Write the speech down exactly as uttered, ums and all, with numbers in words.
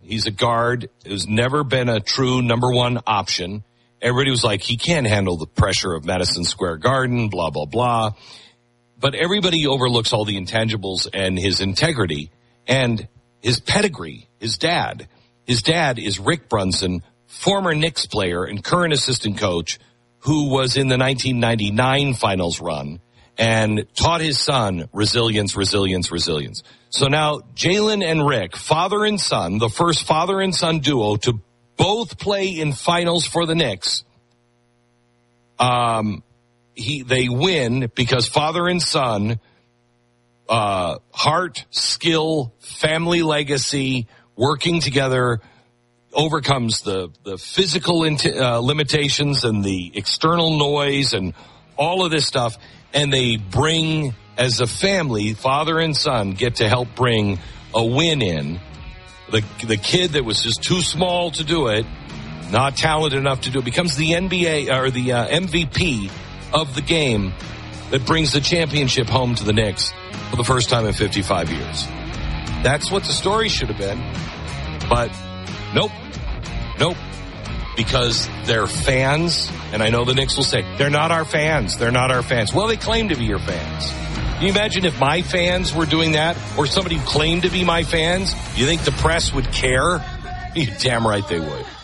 He's a guard who's never been a true number one option. Everybody was like, he can't handle the pressure of Madison Square Garden, blah, blah, blah. But everybody overlooks all the intangibles and his integrity and his pedigree, his dad. His dad is Rick Brunson, former Knicks player and current assistant coach who was in the nineteen ninety-nine finals run and taught his son resilience, resilience, resilience. So now Jalen and Rick, father and son, the first father and son duo to both play in finals for the Knicks. Um, he, they win because father and son, uh, heart, skill, family legacy, working together overcomes the, the physical int- uh, limitations and the external noise and all of this stuff. And they bring, as a family, father and son get to help bring a win in. The the kid that was just too small to do it, not talented enough to do it, becomes the N B A or the uh, M V P of the game that brings the championship home to the Knicks for the first time in fifty-five years. That's what the story should have been. But nope. Nope. Because they're fans, and I know the Knicks will say, they're not our fans. They're not our fans. Well, they claim to be your fans. Can you imagine if my fans were doing that, or somebody who claimed to be my fans? You think the press would care? You're damn right they would.